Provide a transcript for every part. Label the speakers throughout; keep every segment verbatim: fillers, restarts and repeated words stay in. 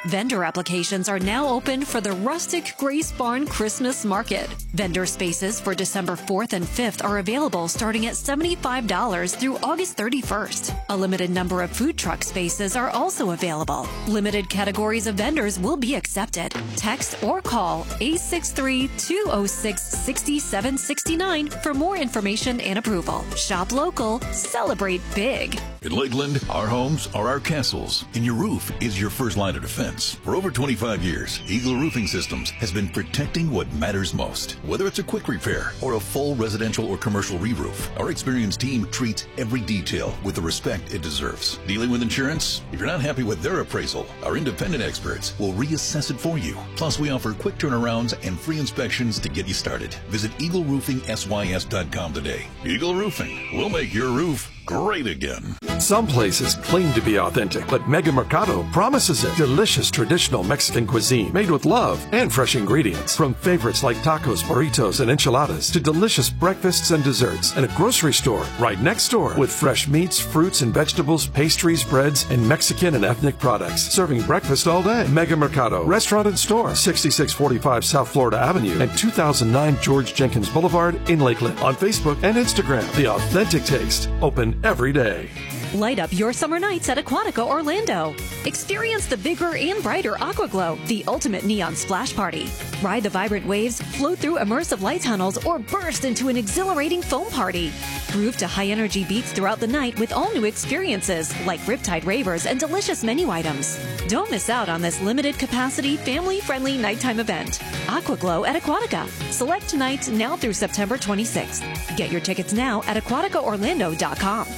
Speaker 1: Vendor applications are now open for the Rustic Grace Barn Christmas Market. Vendor spaces for December fourth and fifth are available starting at seventy-five dollars through August thirty-first. A limited number of food truck spaces are also available. Limited categories of vendors will be accepted. Text or call eight six three, two oh six, six seven six nine for more information and approval. Shop local, celebrate big.
Speaker 2: In Lakeland, our homes are our castles, and your roof is your first line of defense. For over twenty-five years, Eagle Roofing Systems has been protecting what matters most. Whether it's a quick repair or a full residential or commercial re-roof, our experienced team treats every detail with the respect it deserves. Dealing with insurance? If you're not happy with their appraisal, our independent experts will reassess it for you. Plus, we offer quick turnarounds and free inspections to get you started. Visit eagle roofing s y s dot com today. Eagle Roofing, we'll make your roof great again.
Speaker 3: Some places claim to be authentic, but Mega Mercado promises it. Delicious traditional Mexican cuisine made with love and fresh ingredients. From favorites like tacos, burritos, and enchiladas to delicious breakfasts and desserts, and a grocery store right next door with fresh meats, fruits, and vegetables, pastries, breads, and Mexican and ethnic products. Serving breakfast all day. Mega Mercado, restaurant and store, sixty-six forty-five South Florida Avenue and two thousand nine George Jenkins Boulevard in Lakeland. On Facebook and Instagram, The Authentic Taste. Open every day.
Speaker 1: Light up your summer nights at Aquatica Orlando. Experience the bigger and brighter Aquaglow, the ultimate neon splash party. Ride the vibrant waves, float through immersive light tunnels, or burst into an exhilarating foam party. Groove to high-energy beats throughout the night with all new experiences like Riptide Ravers and delicious menu items. Don't miss out on this limited-capacity, family-friendly nighttime event. Aquaglow at Aquatica. Select nights now through September twenty-sixth. Get your tickets now at aquatica orlando dot com.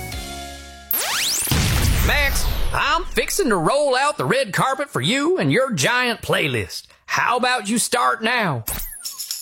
Speaker 4: Max, I'm fixing to roll out the red carpet for you and your giant playlist. How about you start now?